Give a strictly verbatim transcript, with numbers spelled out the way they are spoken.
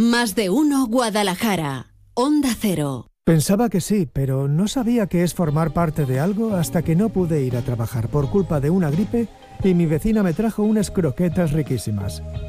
Más de uno Guadalajara. Onda Cero. Pensaba que sí, pero no sabía qué es formar parte de algo hasta que no pude ir a trabajar por culpa de una gripe y mi vecina me trajo unas croquetas riquísimas.